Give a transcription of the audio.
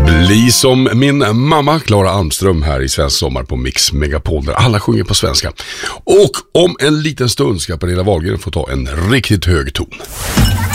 Bli som min mamma Clara Almström här i Svensk sommar på Mix Megapol där alla sjunger på svenska. Och om en liten stund ska Pernilla Wahlgren få ta en riktigt hög ton.